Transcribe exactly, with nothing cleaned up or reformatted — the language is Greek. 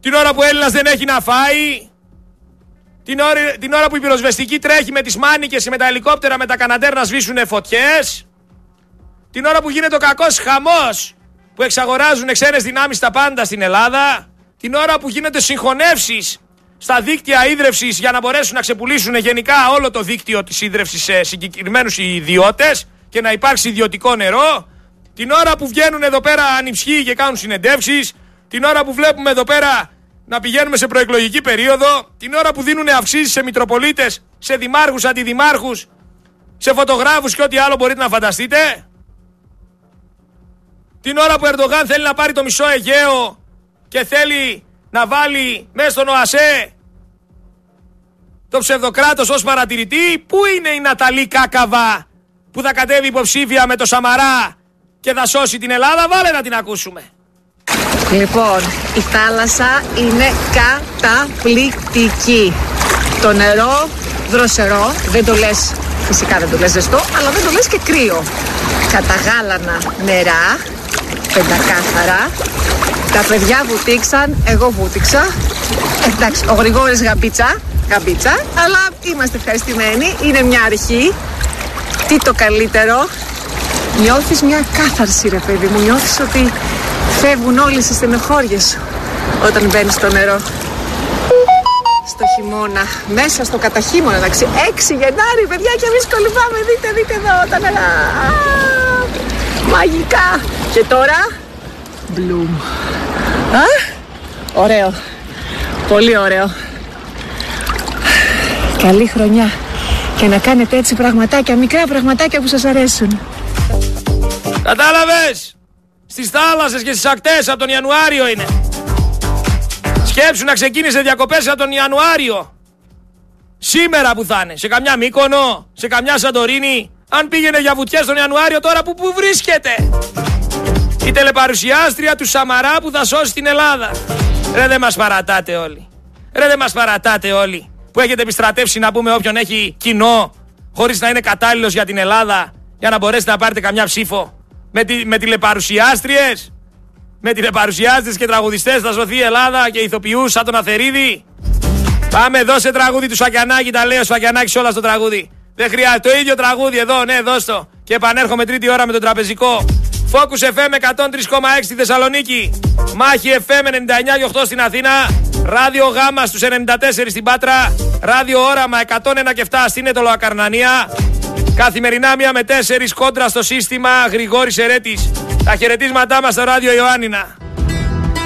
την ώρα που ο Έλληνας δεν έχει να φάει, την ώρα, την ώρα που η πυροσβεστική τρέχει με τις μάνικες, με τα ελικόπτερα, με τα καναντέρ να σβήσουν φωτιές, την ώρα που γίνεται ο κακός χαμός που εξαγοράζουν ξένες δυνάμεις τα πάντα στην Ελλάδα, την ώρα που γίνονται συγχωνεύσεις στα δίκτυα ίδρευσης για να μπορέσουν να ξεπουλήσουν γενικά όλο το δίκτυο της ίδρευσης σε συγκεκριμένους ιδιώτες και να υπάρξει ιδιωτικό νερό, την ώρα που βγαίνουν εδώ πέρα ανιψιοί και κάνουν συνεντεύξεις, την ώρα που βλέπουμε εδώ πέρα να πηγαίνουμε σε προεκλογική περίοδο, την ώρα που δίνουν αυξήσεις σε μητροπολίτες, σε δημάρχους, αντιδημάρχους, σε φωτογράφους και ό,τι άλλο μπορείτε να φανταστείτε, την ώρα που ο Ερντογάν θέλει να πάρει το μισό Αιγαίο και θέλει να βάλει μέσα στον ΟΑΣΕ το ψευδοκράτος ως παρατηρητή, πού είναι η Ναταλή Κάκαβα που θα κατέβει υποψήφια με το Σαμαρά και θα σώσει την Ελλάδα? Βάλε να την ακούσουμε. Λοιπόν, η θάλασσα είναι καταπληκτική. Το νερό δροσερό, δεν το λες, φυσικά δεν το λες ζεστό, αλλά δεν το λες και κρύο. Καταγάλανα νερά, πεντακάθαρα. Τα παιδιά βουτήξαν, εγώ βούτυξα. Εντάξει, ο Γρηγόρης γαμπίτσα, γαμπίτσα, αλλά είμαστε ευχαριστημένοι, είναι μια αρχή. Τι το καλύτερο, νιώθεις μια κάθαρση ρε παιδί μου, νιώθεις ότι φεύγουν όλες οι στενοχώριες σου όταν μπαίνεις στο νερό. Στο χειμώνα, μέσα στο καταχείμωνα, εντάξει, έξι Γενάρη, παιδιά, και εμείς κολυμπάμε, δείτε, δείτε εδώ τα νερά. Α, μαγικά. Και τώρα, μπλουμ. Α, ωραίο, πολύ ωραίο. Καλή χρονιά και να κάνετε έτσι πραγματάκια, μικρά πραγματάκια που σας αρέσουν. Κατάλαβες? Στις θάλασσες και στις ακτές από τον Ιανουάριο είναι. Σκέψου να ξεκίνησε διακοπές από τον Ιανουάριο. Σήμερα που θα είναι, σε καμιά Μύκονο, σε καμιά Σαντορίνη. Αν πήγαινε για βουτιές τον Ιανουάριο, τώρα που, που βρίσκεται? Η τηλεπαρουσιάστρια του Σαμαρά που θα σώσει την Ελλάδα. Ρε δεν μας παρατάτε όλοι. Ρε δεν μας παρατάτε όλοι. Που έχετε επιστρατεύσει να πούμε όποιον έχει κοινό, χωρίς να είναι κατάλληλος για την Ελλάδα, για να μπορέσετε να πάρετε καμιά ψήφο. Με, τη, με τηλεπαρουσιάστριες, με τηλεπαρουσιάστριες και τραγουδιστές θα σωθεί η Ελλάδα και ηθοποιούς σαν τον Αθερίδη. Πάμε, δώσε τραγούδι του Σφακιανάκη, τα λέει ο Σφακιανάκης όλα στο τραγούδι. Δεν χρειάζεται, το ίδιο τραγούδι εδώ, ναι, δώσ' το. Και επανέρχομαι τρίτη ώρα με τον τραπεζικό. Focus εφ εμ εκατόν τρία κόμμα έξι στη Θεσσαλονίκη. Μάχη εφ εμ ενενήντα εννιά κόμμα οκτώ στην Αθήνα. Ράδιο Γάμα στους ενενήντα τέσσερα στην Πάτρα. Ράδιο Όραμα εκατόν ένα κόμμα επτά στην Ετωλοακαρνανία. Καθημερινά μία με τέσσερις κόντρα στο σύστημα. Γρηγόρης Ερέτης. Τα χαιρετίσματά μας στο Ράδιο Ιωάννινα.